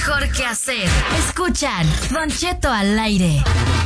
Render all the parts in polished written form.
mejor que hacer. Escuchan Don Cheto al aire.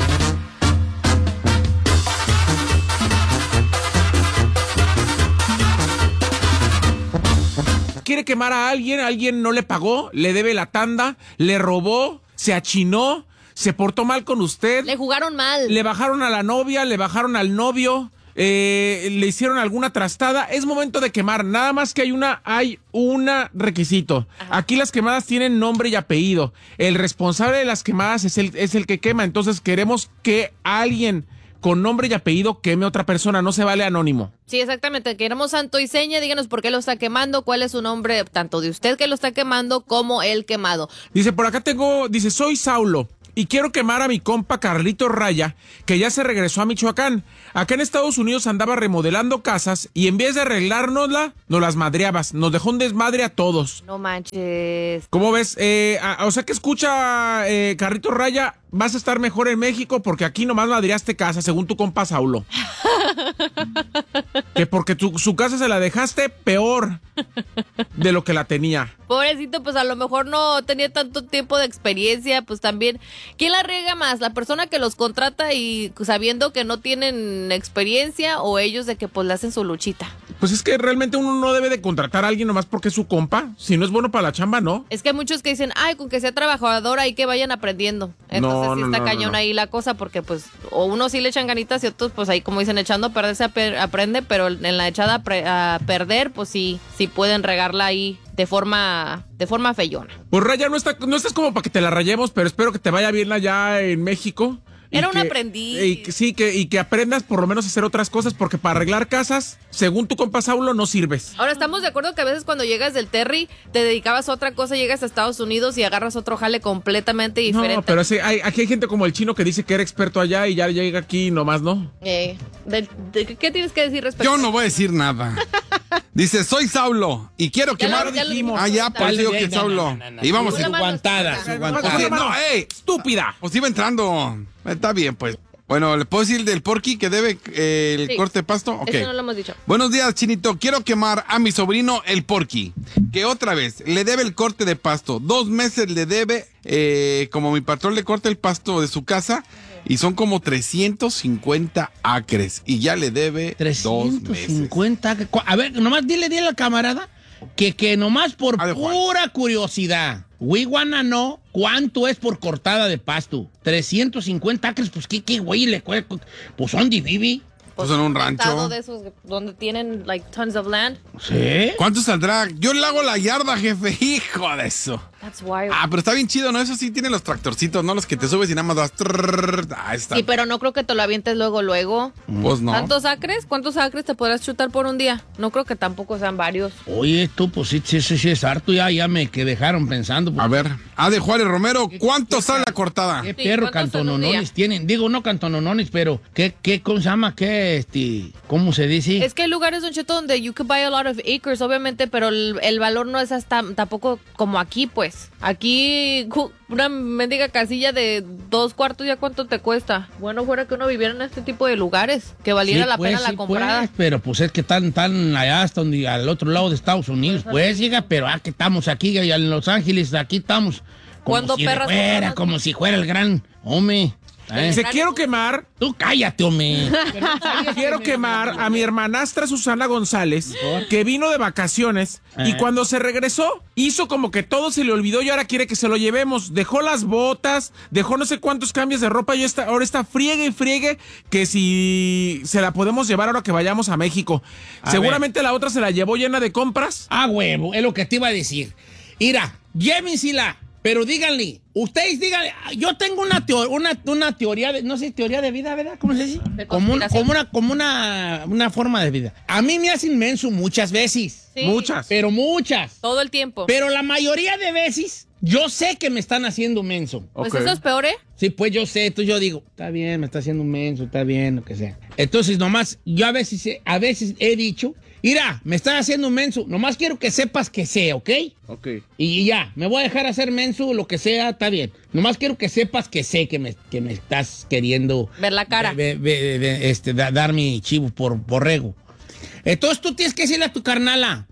Quiere quemar a alguien no le pagó, le debe la tanda, le robó, se achinó, se portó mal con usted. Le jugaron mal. Le bajaron a la novia, le bajaron al novio, le hicieron alguna trastada. Es momento de quemar, nada más que hay un requisito. Ajá. Aquí las quemadas tienen nombre y apellido. El responsable de las quemadas es el que quema, entonces queremos que alguien con nombre y apellido queme a otra persona, no se vale anónimo. Sí, exactamente, queremos santo y seña, díganos por qué lo está quemando, cuál es su nombre, tanto de usted que lo está quemando como el quemado. Dice, por acá dice, soy Saulo y quiero quemar a mi compa Carlito Raya, que ya se regresó a Michoacán. Acá en Estados Unidos andaba remodelando casas y en vez de arreglárnosla, nos las madreabas, nos dejó un desmadre a todos. No manches. ¿Cómo ves? O sea que escucha, Carlito Raya, vas a estar mejor en México porque aquí nomás madreaste casa, según tu compa Saulo. Que porque su casa se la dejaste peor de lo que la tenía. Pobrecito, pues a lo mejor no tenía tanto tiempo de experiencia, pues también. ¿Quién la riega más? ¿La persona que los contrata y sabiendo que no tienen experiencia o ellos de que pues le hacen su luchita? Pues es que realmente uno no debe de contratar a alguien nomás porque es su compa. Si no es bueno para la chamba, ¿no? Es que hay muchos que dicen, ay, con que sea trabajador ahí que vayan aprendiendo. Entonces sí está cañón ahí la cosa porque pues o unos sí le echan ganitas y otros pues ahí como dicen echando a perder se aprende, pero en la echada a perder pues sí pueden regarla ahí de forma feyona. Pues Raya, no estás como para que te la rayemos, pero espero que te vaya bien allá en México. Era un aprendiz. Y que aprendas por lo menos a hacer otras cosas, porque para arreglar casas, según tu compa Saulo, no sirves. Ahora, estamos de acuerdo que a veces cuando llegas del Terry, te dedicabas a otra cosa, llegas a Estados Unidos y agarras otro jale completamente diferente. No, pero aquí hay gente como el chino que dice que era experto allá y ya llega aquí y nomás no. ¿Qué tienes que decir respecto? Yo no voy a decir nada. Dice, soy Saulo y quiero quemar... ya, por eso digo que Saulo. Y vamos a... Su guantada. No, estúpida. Pues iba entrando. Está bien, pues. Bueno, ¿le puedo decir del Porky que debe el corte de pasto? Ok. Eso no lo hemos dicho. Buenos días, Chinito. Quiero quemar a mi sobrino, el Porky, que otra vez le debe el corte de pasto. 2 meses le debe, como mi patrón le corta el pasto de su casa, y son como 350 acres. Y ya le debe 350 acres. A ver, nomás dile al camarada que nomás por pura curiosidad. We wanna know cuánto es por cortada de pasto. 350 acres, pues qué güey le cuesta. Pues son de Bibi. Pues en un rancho. De esos donde tienen like tons of land. ¿Sí? ¿Cuánto saldrá? Yo le hago la yarda, jefe. Hijo de eso. That's wild. Ah, pero está bien chido, ¿no? Eso sí tiene los tractorcitos, ¿no? Los que te subes y nada más vas. Ahí está. Sí, pero no creo que te lo avientes luego. Pues no. ¿Tantos acres? ¿Cuántos acres te podrás chutar por un día? No creo que tampoco sean varios. Oye, tú, pues sí es harto. Ya me que dejaron pensando. Pues. A ver, de Juárez Romero, ¿cuánto sale la cortada? ¿Qué perro cantononones tienen? Digo, no cantononones, pero ¿cómo se llama? ¿Cómo se dice? Es que hay lugares, Don Cheto, donde you could buy a lot of acres, obviamente, pero el valor no es hasta tampoco como aquí, pues. Aquí, una mendiga casilla de 2 cuartos, ¿ya cuánto te cuesta? Bueno, fuera que uno viviera en este tipo de lugares, que valiera la pena la comprada. Pues, pero pues es que están allá hasta donde, al otro lado de Estados Unidos, pues, llega, pero que estamos aquí en Los Ángeles, aquí estamos. Como si fuera el gran hombre. Dice, quiero quemar... Tú cállate, hombre. Quiero quemar a mi hermanastra Susana González, que vino de vacaciones y cuando se regresó, hizo como que todo se le olvidó y ahora quiere que se lo llevemos. Dejó las botas, dejó no sé cuántos cambios de ropa y ahora está friegue y friegue que si se la podemos llevar ahora que vayamos a México. Seguramente la otra se la llevó llena de compras. Huevo, es lo que te iba a decir. Mira, llévensela. Pero díganle, ustedes díganle, yo tengo una teoría, no sé, teoría de vida, ¿verdad? ¿Cómo se dice? Como una forma de vida. A mí me hacen menso muchas veces. Sí. Muchas. Pero muchas. Todo el tiempo. Pero la mayoría de veces, yo sé que me están haciendo menso. Pues eso es peor, ¿eh? Sí, pues yo sé, entonces yo digo, está bien, me está haciendo menso, está bien, lo que sea. Entonces nomás, yo a veces he dicho... Mira, me estás haciendo menso. Nomás quiero que sepas que sé, ¿ok? Ok. Y ya, me voy a dejar hacer menso, lo que sea, está bien. Nomás quiero que sepas que sé que me estás queriendo... Ver la cara. Dar mi chivo por borrego. Entonces tú tienes que decirle a tu carnala,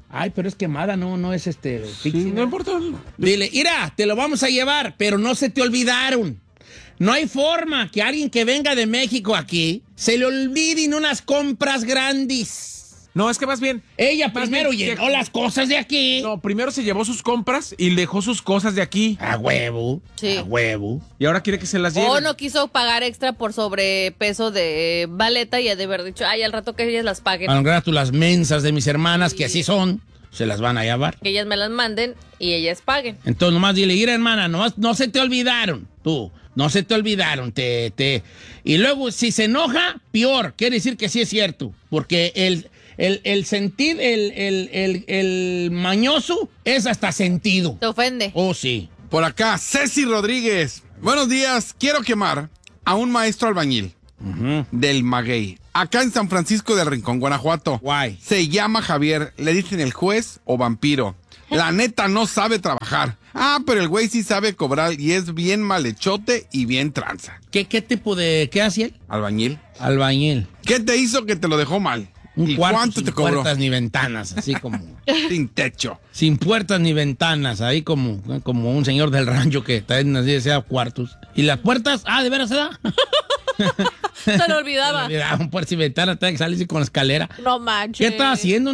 Ay, pero es quemada, no es Sí, no importa. Dile, mira, te lo vamos a llevar, pero no se te olvidaron. No hay forma que alguien que venga de México aquí se le olviden unas compras grandes. No, es que más bien... Ella primero llenó las cosas de aquí. No, primero se llevó sus compras y dejó sus cosas de aquí. A huevo, Sí. a huevo. Y ahora quiere que se las lleve. O no quiso pagar extra por sobrepeso de maleta y ha de haber dicho, ay, al rato que ellas las paguen. Al rato las mensas de mis hermanas, que así son, se las van a llevar. Que ellas me las manden y ellas paguen. Entonces nomás dile, mira hermana, nomás no se te olvidaron, tú. No se te olvidaron, Y luego, si se enoja, peor. Quiere decir que sí es cierto. Porque el sentir, el mañoso es hasta sentido. Te ofende. Oh, sí. Por acá, Ceci Rodríguez. Buenos días. Quiero quemar a un maestro albañil del Maguey, acá en San Francisco del Rincón, Guanajuato. Guay. Se llama Javier. Le dicen el juez o vampiro. La neta no sabe trabajar. Ah, pero el güey sí sabe cobrar y es bien malhechote y bien tranza. ¿Qué tipo de... ¿Qué hacía él? Albañil. Albañil. ¿Qué te hizo que te lo dejó mal? Un ¿Y cuarto cuánto sin te cobró? puertas ni ventanas, así como... Sin techo. sin puertas ni ventanas, ahí como un señor del rancho que está en así sea cuartos. ¿Y las puertas? Ah, ¿de veras se da? Se lo olvidaba. Un puertas y ventanas, tenía que salirse con la escalera. No manches. ¿Qué está haciendo?